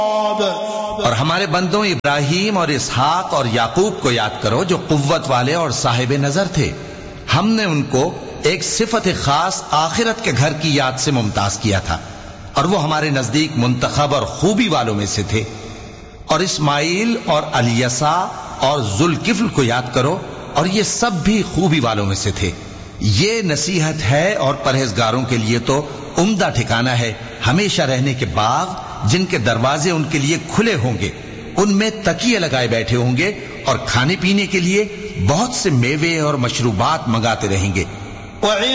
और हमारे बंदों इब्राहिम और इसहाक और याकूब को याद करो, जो कुव्वत वाले और साहिब नजर थे। हमने उनको एक सिफत खास आखिरत के घर की याद से मुमताज किया था, और वो हमारे नजदीक मुंतखब और खूबी वालों में से थे। और इस्माइल और अलियसा और जुल्किफ्ल को याद करो, और ये सब भी खूबी वालों में से थे। ये नसीहत है, और परहेजगारों के लिए तो उम्दा ठिकाना है हमेशा रहने के बाग, जिनके दरवाजे उनके लिए खुले होंगे, उनमें तकिए लगाए बैठे होंगे, और खाने पीने के लिए बहुत से मेवे और मशरूबात मंगाते रहेंगे।